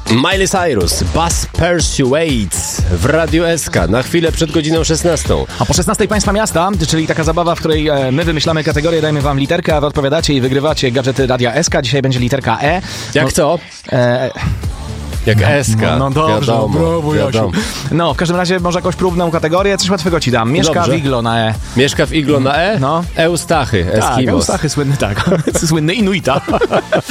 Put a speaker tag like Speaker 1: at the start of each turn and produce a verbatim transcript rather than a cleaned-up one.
Speaker 1: Miley Cyrus, Bus Persuades w Radiu S K na chwilę przed godziną szesnastą.
Speaker 2: A po szesnastej Państwa Miasta, czyli taka zabawa, w której e, my wymyślamy kategorię, dajemy wam literkę, a wy odpowiadacie i wygrywacie gadżety Radia S K. Dzisiaj będzie literka E.
Speaker 1: Jak
Speaker 2: no,
Speaker 1: co?
Speaker 2: E,
Speaker 1: Jak S K.
Speaker 2: No, no dobrze,
Speaker 1: wiadomo,
Speaker 2: brawo,
Speaker 1: wiadomo.
Speaker 2: Jasiu. No, w każdym razie może jakąś próbną kategorię, coś łatwego ci dam. Mieszka
Speaker 1: Dobrze.
Speaker 2: w iglo na E.
Speaker 1: Mieszka w iglo na E?
Speaker 2: No.
Speaker 1: Eustachy,
Speaker 2: Tak,
Speaker 1: Eskimos.
Speaker 2: Eustachy słynny, tak. Słynny Inuita.